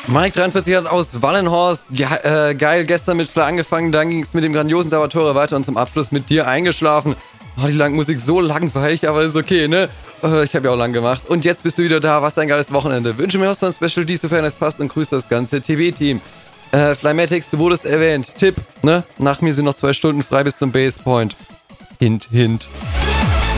Mike 43 hat aus Wallenhorst geil gestern mit Fly angefangen, dann ging es mit dem grandiosen Salvatore weiter und zum Abschluss mit dir eingeschlafen. Oh, die Musik so langweilig, aber ist okay, ne? Ich habe ja auch lang gemacht. Und jetzt bist du wieder da, was ein geiles Wochenende. Wünsche mir was von Special D, sofern es passt, und grüße das ganze TV-Team. Flymatics, du wurdest erwähnt. Tipp, ne? Nach mir sind noch 2 Stunden frei bis zum Base Point. Hint, hint.